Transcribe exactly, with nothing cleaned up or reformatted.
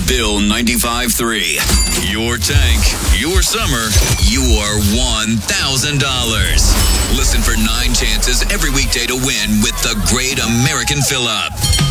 Bill ninety-five three. Your tank, your summer, you are one thousand dollars. Listen for nine chances every weekday to win with the Great American Fill-Up.